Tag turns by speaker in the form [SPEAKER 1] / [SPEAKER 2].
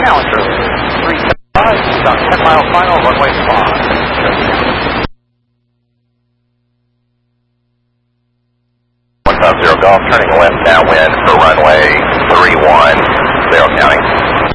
[SPEAKER 1] Challenger 375, about 10 mile final, runway 5.
[SPEAKER 2] 150 Golf, turning left downwind for runway 31, 0 counting.